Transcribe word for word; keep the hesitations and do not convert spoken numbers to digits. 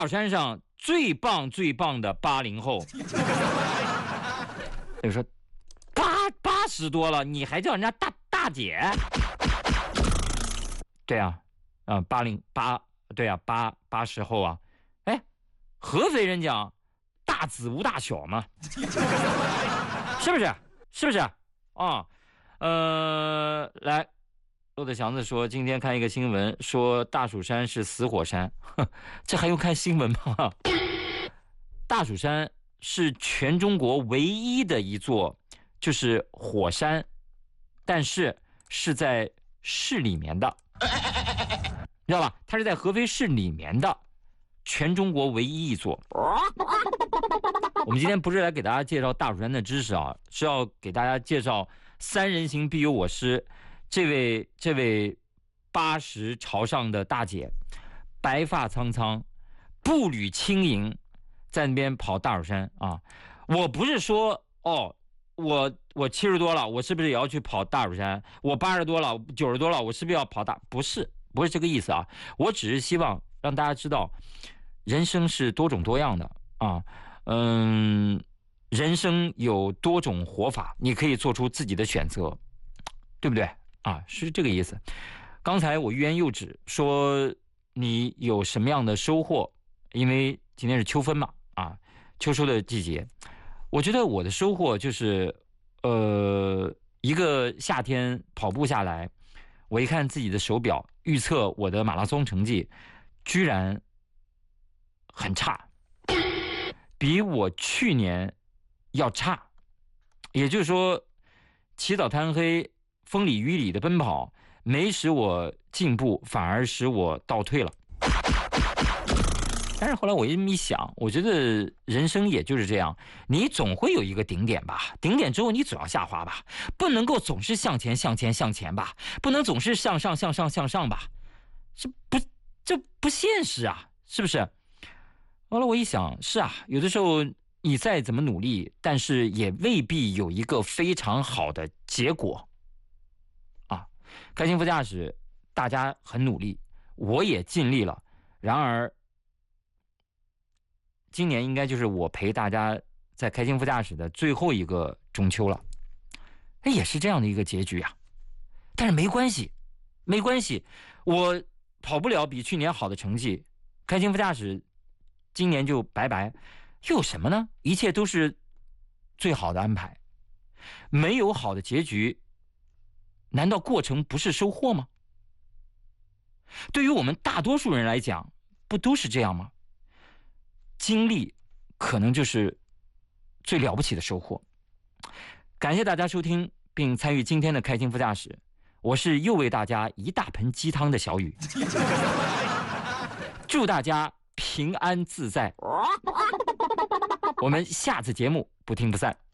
山上最棒最棒的八零后。就说八八十多了，你还叫人家大大姐？对啊，啊、呃，八零八，对啊，八八十后啊，哎，合肥人讲大子无大小嘛，是不是？是不是？啊，呃，来，骆驼祥子说，今天看一个新闻，说大蜀山是死火山，这还用看新闻吗？大蜀山是全中国唯一的一座就是火山，但是是在市里面的，知道吧？它是在合肥市里面的，全中国唯一一座。我们今天不是来给大家介绍大蜀山的知识啊，是要给大家介绍三人行必有我师这位这位八十朝上的大姐，白发苍苍，步履轻盈，在那边跑大蜀山啊。我不是说哦，我我七十多了，我是不是也要去跑大蜀山？我八十多了，九十多了，我是不是要跑大？不是，不是这个意思啊。我只是希望让大家知道，人生是多种多样的啊。嗯，人生有多种活法，你可以做出自己的选择，对不对啊？是这个意思。刚才我欲言又止，说你有什么样的收获？因为今天是秋分嘛，啊，秋收的季节。我觉得我的收获就是，呃，一个夏天跑步下来，我一看自己的手表，预测我的马拉松成绩，居然很差，比我去年要差。也就是说，起早贪黑、风里雨里的奔跑，没使我进步，反而使我倒退了。但是后来我这么一想，我觉得人生也就是这样，你总会有一个顶点吧，顶点之后你总要下滑吧，不能够总是向前向前向前吧，不能总是向上向上向上吧，这不这不现实啊，是不是？后来我一想，是啊，有的时候你再怎么努力，但是也未必有一个非常好的结果啊。开心副驾驶大家很努力，我也尽力了，然而今年应该就是我陪大家在开心副驾驶的最后一个中秋了，也是这样的一个结局啊。但是没关系，没关系，我跑不了比去年好的成绩，开心副驾驶今年就拜拜，又有什么呢？一切都是最好的安排，没有好的结局，难道过程不是收获吗？对于我们大多数人来讲，不都是这样吗？经历可能就是最了不起的收获。感谢大家收听并参与今天的开心副驾驶，我是又为大家一大盆鸡汤的小雨。祝大家平安自在，我们下次节目不听不散。